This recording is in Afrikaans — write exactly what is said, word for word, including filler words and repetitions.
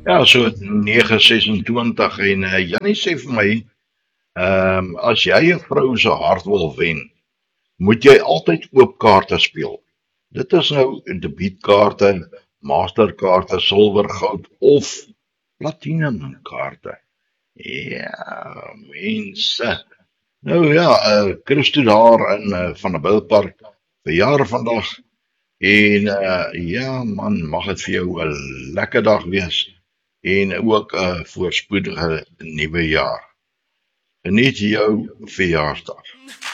Ja, so nege sesentwintig en uh, Jannie sê vir my, ehm um, as jy 'n vrou se hart wil wen, moet jy altyd oop kaarte speel. Dit is nou debietkaarte, masterkaarte, silwer, goud of platinum kaarte. Ja, mense. Nou ja, uh, Christo daar in uh, van der Bilpark verjaar vandag en uh, ja man, mag dit vir jou 'n lekker dag wees en ook 'n uh, voorspoedige nuwe jaar. Geniet jou verjaarsdag.